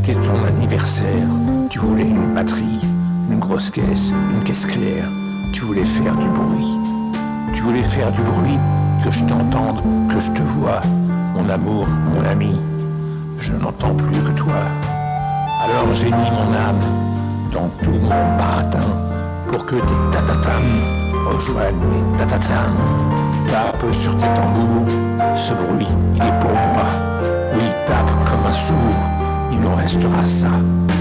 C'était ton anniversaire. Tu voulais une batterie, une grosse caisse, une caisse claire. Tu voulais faire du bruit. Tu voulais faire du bruit, que je t'entende, que je te vois. Mon amour, mon ami, je n'entends plus que toi. Alors j'ai mis mon âme dans tout mon baratin pour que tes tatatam rejoignent mes tatatam. Tape sur tes tambours, ce bruit, il est pour moi. Oui, tape comme un sourd, il nous restera ça.